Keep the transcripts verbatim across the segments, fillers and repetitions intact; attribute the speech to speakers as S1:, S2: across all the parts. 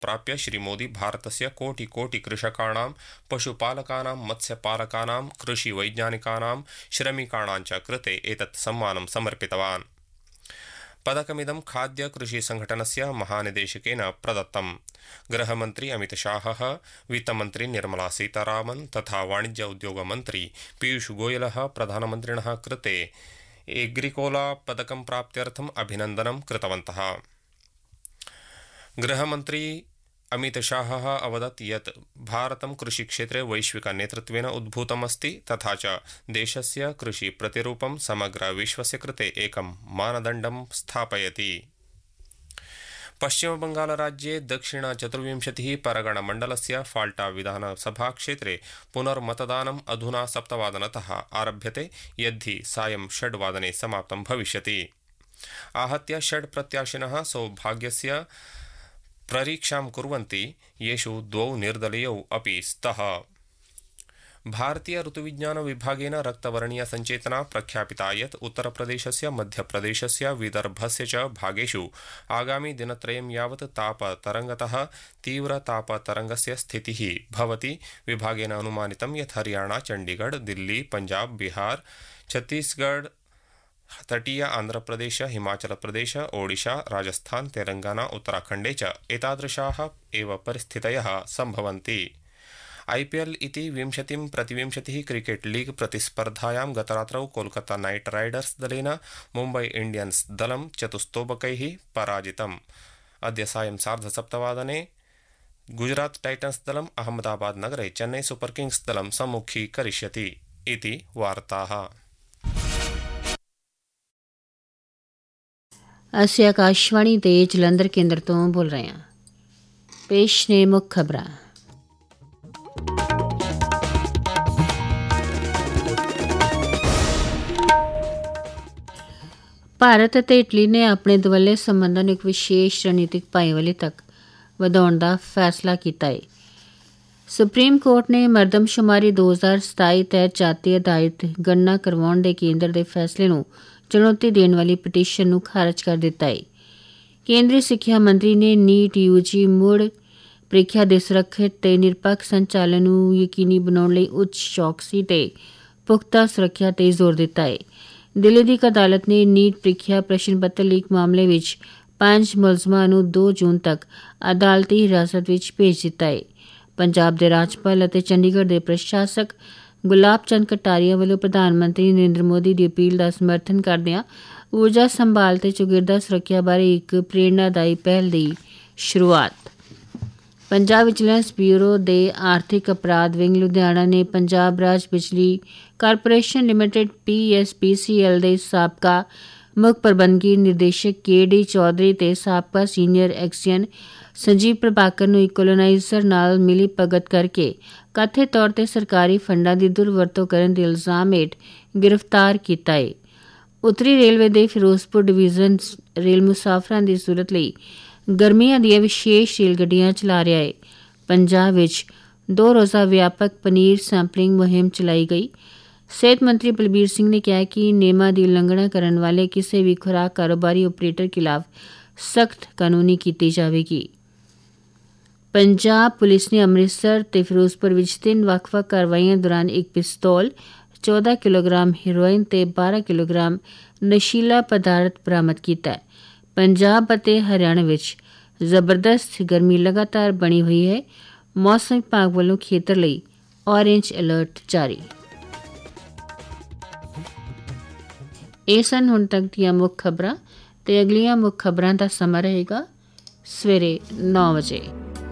S1: सम्प्राप्य श्रीमोदी भारतस्य कोटि कोटि कृषकाणां पशुपालकानां मत्स्यपालकानां कृषिवैज्ञानिकानां श्रमिकाणां च कृते एतत् सम्मानं समर्पितवान्। पदकमिदं खाद्य कृषि संघटनस्य महानिदेशकेन प्रदत्तम्। गृहमन्त्री अमितशाहः, वित्तमन्त्री निर्मला सीतारामन् तथा वाणिज्य उद्योगमन्त्री पीयूष गोयलः प्रधानमन्त्रिणः कृते एग्रिकोला पदकं प्राप्त्यर्थम् अभिनन्दनं कृतवन्तः। गृहमन्त्री अमितशाहः अवदत् यत् भारतं कृषिक्षेत्रे वैश्विकनेतृत्वेन उद्भूतमस्ति तथा च देशस्य कृषिप्रतिरूपं समग्र विश्वस्य कृते एकं मानदण्डं स्थापयति। पश्चिमबंगालराज्ये दक्षिण चतुर्विंशतिः परगणमण्डलस्य फाल्टा विधानसभाक्षेत्रे पुनर्मतदानम् अधुना सप्तवादनतः आरभ्यते, यद्धि सायं षड्वादने समाप्तं भविष्यति। आहत्य षड् प्रत्याशिनः सौभाग्यस्य परीक्षां कुर्वन्ति, येषु द्वौ निर्दलीयौ अपि स्तः। भारतीय ऋतुविज्ञान विभागेन रक्तवर्णीय संचेतना प्रख्यापिता यत् उत्तरप्रदेशस्य मध्यप्रदेशस्य विदर्भस्य च भागेषु आगामि दिनत्रयं यावत् तापतरंगतः तीव्रतापतरंगस्य स्थितिः भवति। विभागेन अनुमानितं यत् हरियाणा, चण्डीगढ़, दिल्ली, पंजाब, बिहार, छत्तीसगढ़, तटीय आंध्रप्रदेश, हिमाचल प्रदेश, ओडिशा, राजस्थान, तेलंगाना, उत्तराखण्डे च एतादृशाः एव परिस्थितयः सम्भवन्ति। आईपीएल इति विंशतिं प्रतिविंशतिः cricket league प्रतिस्पर्धायां गतरात्रौ Kolkata night Riders दलेन मुम्बई इंडियन्स दलं चतुस्तोबकैः पराजितम्। अद्य सायं सार्धसप्तवादने गुजरात टाइटन्स दलम् अहमदाबाद नगरे चेन्नई सुपर किंग्स दलं सम्मुखीकरिष्यति इति वार्ताः।
S2: ਅਸੀਂ ਆਕਾਸ਼ਵਾਣੀ ਦੇ ਜਲੰਧਰ ਕੇਂਦਰ ਤੋਂ ਬੋਲ ਰਹੇ ਹਾਂ। ਪੇਸ਼ ਨੇ ਮੁੱਖ ਖਬਰਾਂ। ਭਾਰਤ ਅਤੇ ਇਟਲੀ ਨੇ ਆਪਣੇ ਦੁਵੱਲੇ ਸੰਬੰਧਾਂ ਨੂੰ ਇੱਕ ਵਿਸ਼ੇਸ਼ ਰਣਨੀਤਿਕ ਭਾਈਵਾਲੀ ਤੱਕ ਵਧਾਉਣ ਦਾ ਫੈਸਲਾ ਕੀਤਾ ਹੈ। ਸੁਪਰੀਮ ਕੋਰਟ ਨੇ ਮਰਦਮਸ਼ੁਮਾਰੀ ਦੋ ਹਜ਼ਾਰ ਸਤਾਈ ਤਹਿਤ ਜਾਤੀ ਆਧਾਰਿਤ ਗਣਨਾ ਕਰਵਾਉਣ ਦੇ ਕੇਂਦਰ ਦੇ ਫੈਸਲੇ ਨੂੰ ਚੁਣੌਤੀ ਦੇਣ ਵਾਲੀ ਪਟੀਸ਼ਨ ਨੂੰ ਖਾਰਜ ਕਰ ਦਿੱਤਾ ਹੈ। ਕੇਂਦਰੀ ਸਿੱਖਿਆ ਮੰਤਰੀ ਨੇ ਨੀਟ ਯੂਜੀ ਮੁੜ ਪ੍ਰੀਖਿਆ ਦੇ ਸੁਰੱਖਿਅਤ ਤੇ ਨਿਰਪੱਖ ਸੰਚਾਲਨ ਨੂੰ ਯਕੀਨੀ ਬਣਾਉਣ ਲਈ ਉੱਚ ਚੌਕਸੀ ਤੇ ਪੁਖਤਾ ਸੁਰੱਖਿਆ ਤੇ ਜ਼ੋਰ ਦਿੱਤਾ ਹੈ। ਦਿੱਲੀ ਦੀ ਇੱਕ ਅਦਾਲਤ ਨੇ ਨੀਟ ਪ੍ਰੀਖਿਆ ਪ੍ਰਸ਼ਨ ਪੱਤਰ ਲੀਕ ਮਾਮਲੇ ਵਿੱਚ ਪੰਜ ਮੁਲਜ਼ਮਾਂ ਨੂੰ ਦੋ ਜੂਨ ਤੱਕ ਅਦਾਲਤੀ ਹਿਰਾਸਤ ਵਿੱਚ ਭੇਜ ਦਿੱਤਾ ਹੈ। ਪੰਜਾਬ ਦੇ ਰਾਜਪਾਲ ਅਤੇ ਚੰਡੀਗੜ੍ਹ ਦੇ ਪ੍ਰਸ਼ਾਸਕ ਗੁਲਾਬ ਚੰਦ ਕਟਾਰੀਆ ਵੱਲੋਂ ਪ੍ਰਧਾਨ ਮੰਤਰੀ ਨਰਿੰਦਰ ਮੋਦੀ ਦੀ ਅਪੀਲ ਦਾ ਸਮਰਥਨ ਕਰਦਿਆਂ ਊਰਜਾ ਸੰਭਾਲ ਤੇ ਚੌਗਿਰਦਾ ਸੁਰੱਖਿਆ ਬਾਰੇ ਇੱਕ ਪ੍ਰੇਰਨਾਦਾਈ ਪਹਿਲ ਦੀ ਸ਼ੁਰੂਆਤ। ਪੰਜਾਬ ਵਿਜੀਲੈਂਸ ਬਿਊਰੋ ਦੇ ਆਰਥਿਕ ਅਪਰਾਧ ਵਿੰਗ ਲੁਧਿਆਣਾ ਨੇ ਪੰਜਾਬ ਰਾਜ ਬਿਜਲੀ corporation limited P S P ਸੀ ਐਲ ਦੇ ਸਾਬਕਾ ਮੁੱਖ ਪ੍ਰਬੰਧਕੀ ਨਿਰਦੇਸ਼ਕ ਕੇ ਡੀ ਚੌਧਰੀ ਤੇ ਸਾਬਕਾ ਸੀਨੀਅਰ ਐਕਸੀਅਨ ਸੰਜੀਵ ਪ੍ਰਭਾਕਰ ਨੂੰ ਇਕੋਲੋਨਾਈਜ਼ਰ ਨਾਲ ਮਿਲੀ ਭਗਤ ਕਰਕੇ ਕਥਿਤ ਤੌਰ ਤੇ ਸਰਕਾਰੀ ਫੰਡਾਂ ਦੀ ਦੁਰਵਰਤੋਂ ਕਰਨ ਦੇ ਇਲਜ਼ਾਮ ਹੇਠ ਗ੍ਰਿਫਤਾਰ ਕੀਤਾ ਹੈ। ਉੱਤਰੀ ਰੇਲਵੇ ਦੇ ਫਿਰੋਜ਼ਪੁਰ ਡਿਵੀਜ਼ਨ ਰੇਲ ਮੁਸਾਫਰਾਂ ਦੀ ਸਹੂਲਤ ਲਈ ਗਰਮੀਆਂ ਦੀਆਂ ਵਿਸ਼ੇਸ਼ ਰੇਲ ਗੱਡੀਆਂ ਚਲਾ ਰਿਹਾ ਹੈ। ਪੰਜਾਬ ਵਿੱਚ ਦੋ ਰੋਜ਼ਾ ਵਿਆਪਕ ਪਨੀਰ ਸੈਂਪਲਿੰਗ ਮੁਹਿੰਮ ਚਲਾਈ ਗਈ। ਸਿਹਤ ਮੰਤਰੀ ਬਲਬੀਰ ਸਿੰਘ ਨੇ ਕਿਹਾ ਕਿ ਨਿਯਮਾਂ ਦੀ ਉਲੰਘਣਾ ਕਰਨ ਵਾਲੇ ਕਿਸੇ ਵੀ ਖੁਰਾਕ ਕਾਰੋਬਾਰੀ ਆਪਰੇਟਰ ਖਿਲਾਫ ਸਖਤ ਕਾਨੂੰਨੀ ਕੀਤੀ ਜਾਵੇਗੀ। ਪੰਜਾਬ ਪੁਲਿਸ ਨੇ ਅੰਮ੍ਰਿਤਸਰ ਤੇ ਫਿਰੋਜ਼ਪੁਰ ਵਿੱਚ ਤਿੰਨ ਵੱਖ-ਵੱਖ ਕਾਰਵਾਈਆਂ ਦੌਰਾਨ ਇੱਕ ਪਿਸਤੌਲ, ਚੌਦਾਂ ਕਿਲੋਗ੍ਰਾਮ ਹੈਰੋਇਨ ਤੇ ਬਾਰਾਂ ਕਿਲੋਗ੍ਰਾਮ ਨਸ਼ੀਲਾ ਪਦਾਰਥ ਬਰਾਮਦ ਕੀਤਾ ਹੈ। ਪੰਜਾਬ ਅਤੇ ਹਰਿਆਣਾ ਵਿੱਚ ਜ਼ਬਰਦਸਤ ਗਰਮੀ ਲਗਾਤਾਰ ਬਣੀ ਹੋਈ ਹੈ। ਮੌਸਮ ਵਿਭਾਗ ਵੱਲੋਂ ਖੇਤਰ ਲਈ ਔਰੇਂਜ ਅਲਰਟ ਜਾਰੀ। ਇਹ ਸਨ ਹੁਣ ਤੱਕ ਦੀਆਂ ਮੁੱਖ ਖਬਰਾਂ ਤੇ ਅਗਲੀਆਂ ਮੁੱਖ ਖਬਰਾਂ ਦਾ ਸਮਾਂ ਰਹੇਗਾ ਸਵੇਰੇ ਨੌ ਵਜੇ।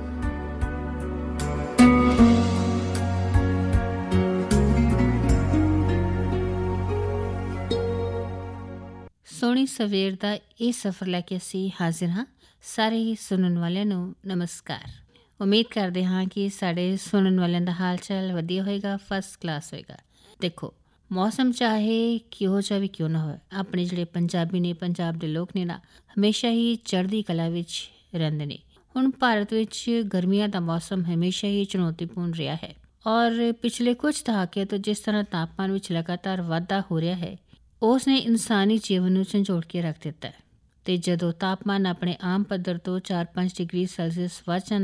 S2: ਸੋਹਣੀ ਸਵੇਰ ਦਾ ਇਹ ਸਫ਼ਰ ਲੈ ਕੇ ਅਸੀਂ ਹਾਜ਼ਰ ਹਾਂ। ਸਾਰੇ ਹੀ ਸੁਣਨ ਵਾਲਿਆਂ ਨੂੰ ਨਮਸਕਾਰ। ਉਮੀਦ ਕਰਦੇ ਹਾਂ ਕਿ ਸਾਡੇ ਸੁਣਨ ਵਾਲਿਆਂ ਦਾ ਹਾਲ ਚਾਲ ਵਧੀਆ ਹੋਏਗਾ, ਫਸਟ ਕਲਾਸ ਹੋਏਗਾ। ਦੇਖੋ, ਮੌਸਮ ਚਾਹੇ ਕਿਹੋ ਜਿਹਾ ਵੀ ਕਿਉਂ ਨਾ ਹੋਵੇ, ਆਪਣੇ ਜਿਹੜੇ ਪੰਜਾਬੀ ਨੇ, ਪੰਜਾਬ ਦੇ ਲੋਕ ਨੇ ਨਾ, ਹਮੇਸ਼ਾ ਹੀ ਚੜ੍ਹਦੀ ਕਲਾ ਵਿੱਚ ਰਹਿੰਦੇ ਨੇ। ਹੁਣ ਭਾਰਤ ਵਿੱਚ ਗਰਮੀਆਂ ਦਾ ਮੌਸਮ ਹਮੇਸ਼ਾ ਹੀ ਚੁਣੌਤੀਪੂਰਨ ਰਿਹਾ ਹੈ ਔਰ ਪਿਛਲੇ ਕੁਝ ਦਹਾਕਿਆਂ ਤੋਂ ਜਿਸ ਤਰ੍ਹਾਂ ਤਾਪਮਾਨ ਵਿੱਚ ਲਗਾਤਾਰ ਵਾਧਾ ਹੋ ਰਿਹਾ ਹੈ, ਉਸ ਨੇ ਇਨਸਾਨੀ ਜੀਵਨ ਨੂੰ ਝੰਜੋੜ ਕੇ ਰੱਖ ਦਿੱਤਾ ਹੈ। ਅਤੇ ਜਦੋਂ ਤਾਪਮਾਨ ਆਪਣੇ ਆਮ ਪੱਧਰ ਤੋਂ ਚਾਰ ਪੰਜ ਡਿਗਰੀ ਸੈਲਸੀਅਸ ਵੱਧ ਜਾਂਦਾ